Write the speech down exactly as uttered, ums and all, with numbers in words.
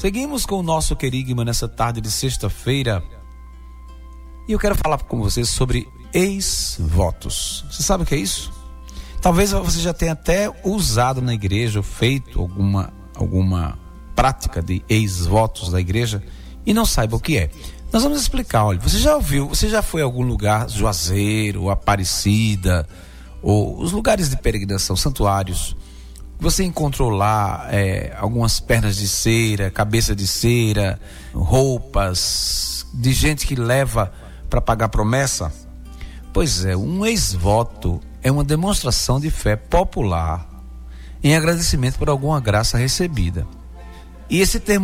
Seguimos com o nosso querigma nessa tarde de sexta-feira. E eu quero falar com vocês sobre ex-votos. Você sabe o que é isso? Talvez você já tenha até usado na igreja, ou feito alguma, alguma prática de ex-votos da igreja e não saiba o que é. Nós vamos explicar. Olha, você já ouviu, você já foi a algum lugar, Juazeiro, Aparecida, ou os lugares de peregrinação, santuários, você encontrou lá é, algumas pernas de cera, cabeça de cera, roupas de gente que leva para pagar promessa? Pois é, um ex-voto é uma demonstração de fé popular em agradecimento por alguma graça recebida. E esse termo